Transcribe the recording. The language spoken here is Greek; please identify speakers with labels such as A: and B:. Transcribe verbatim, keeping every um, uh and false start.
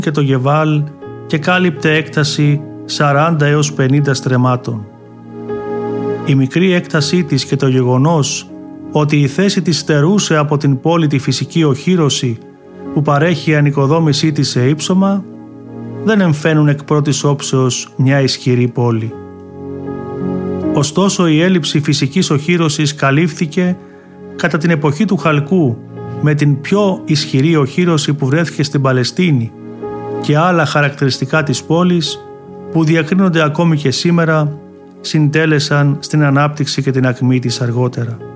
A: και το Γεβάλ και κάλυπτε έκταση σαράντα έως πενήντα στρεμμάτων. Η μικρή έκτασή της και το γεγονός ότι η θέση της στερούσε από την πόλη τη φυσική οχύρωση που παρέχει η ανοικοδόμησή της σε ύψωμα, δεν εμφαίνουν εκ πρώτης όψεως μια ισχυρή πόλη. Ωστόσο, η έλλειψη φυσικής οχύρωσης καλύφθηκε κατά την εποχή του Χαλκού με την πιο ισχυρή οχύρωση που βρέθηκε στην Παλαιστίνη και άλλα χαρακτηριστικά της πόλης που διακρίνονται ακόμη και σήμερα συντέλεσαν στην ανάπτυξη και την ακμή της αργότερα.